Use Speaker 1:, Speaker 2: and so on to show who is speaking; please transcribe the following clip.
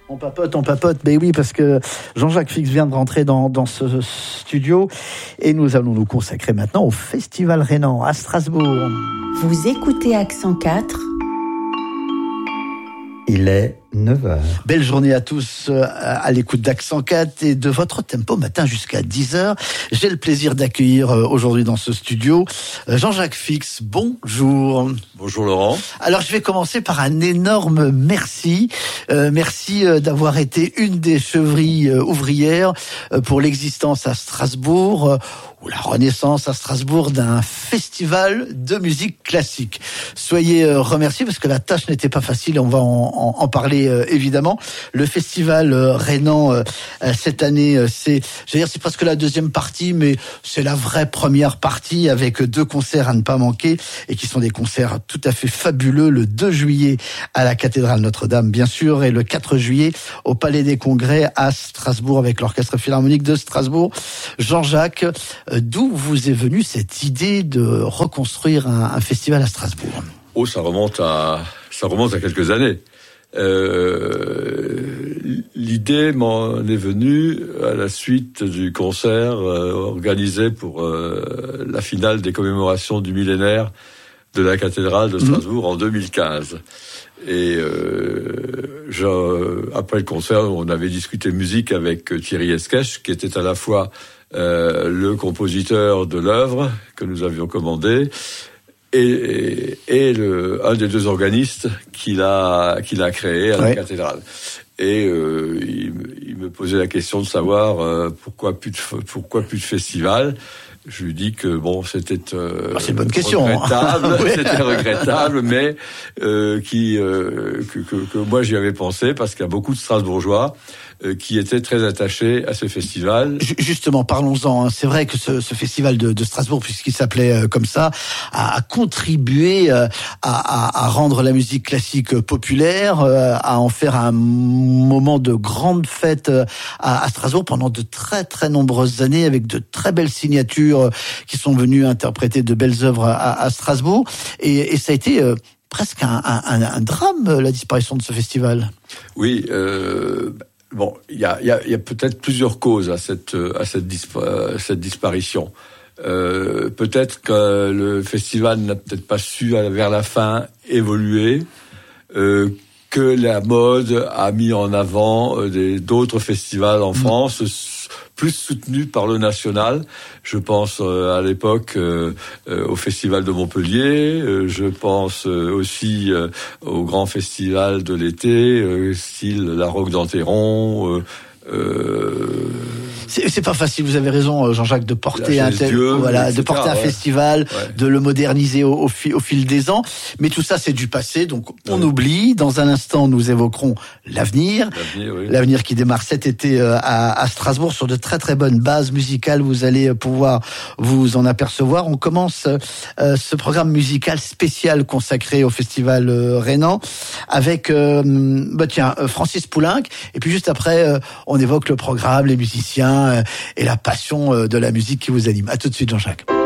Speaker 1: On papote, mais oui, parce que Jean-Jacques Fix vient de rentrer dans ce studio et nous allons nous consacrer maintenant au Festival Rhénan à Strasbourg.
Speaker 2: Vous écoutez Accent 4.
Speaker 3: Il est 9h.
Speaker 1: Belle journée à tous à l'écoute d'Accent 4 et de votre tempo matin jusqu'à 10h. J'ai le plaisir d'accueillir aujourd'hui dans ce studio Jean-Jacques Fix. Bonjour.
Speaker 4: Bonjour Laurent.
Speaker 1: Alors je vais commencer par un énorme merci. Merci d'avoir été une des chevries ouvrières pour l'existence à Strasbourg ou la renaissance à Strasbourg d'un festival de musique classique. Soyez remerciés parce que la tâche n'était pas facile, on va en parler évidemment. Le festival Rhénan cette année, c'est presque la deuxième partie, mais c'est la vraie première partie avec 2 concerts à ne pas manquer et qui sont des concerts tout à fait fabuleux. Le 2 juillet à la cathédrale Notre-Dame, bien sûr, et le 4 juillet au Palais des Congrès à Strasbourg avec l'Orchestre Philharmonique de Strasbourg. Jean-Jacques, d'où vous est venue cette idée de reconstruire un festival à Strasbourg ?
Speaker 4: Oh, ça remonte à quelques années. L'idée m'en est venue à la suite du concert organisé pour la finale des commémorations du millénaire de la cathédrale de Strasbourg en 2015. Et après le concert, on avait discuté musique avec Thierry Esquèche, qui était à la fois le compositeur de l'œuvre que nous avions commandée et un des 2 organistes qu'il a créé à la cathédrale. Et il me posait la question de savoir pourquoi plus de festival. Je lui dis que c'était
Speaker 1: c'est une bonne question,
Speaker 4: regrettable, c'était regrettable, mais que moi j'y avais pensé parce qu'il y a beaucoup de Strasbourgeois qui étaient très attachés à ce festival.
Speaker 1: Justement, parlons-en. C'est vrai que ce festival de Strasbourg, puisqu'il s'appelait comme ça, a contribué à rendre la musique classique populaire, à en faire un moment de grande fête à Strasbourg pendant de très très nombreuses années, avec de très belles signatures qui sont venues interpréter de belles œuvres à Strasbourg. Et ça a été presque un drame, la disparition de ce festival.
Speaker 4: Oui. Bon, il y a peut-être plusieurs causes à cette disparition. Peut-être que le festival n'a peut-être pas su vers la fin évoluer, que la mode a mis en avant d'autres festivals en France plus soutenus par le national. Je pense à l'époque au Festival de Montpellier, je pense aussi au grand festival de l'été, style la Roque d'Anteron.
Speaker 1: C'est pas facile, vous avez raison Jean-Jacques, de porter un festival, de le moderniser au fil des ans, mais tout ça c'est du passé, donc on oublie. Dans un instant nous évoquerons l'avenir qui démarre cet été à Strasbourg sur de très très bonnes bases musicales, vous allez pouvoir vous en apercevoir. On commence ce programme musical spécial consacré au festival Rhénan avec Francis Poulenc, et puis juste après on évoque le programme, les musiciens et la passion de la musique qui vous anime. À tout de suite Jean-Jacques.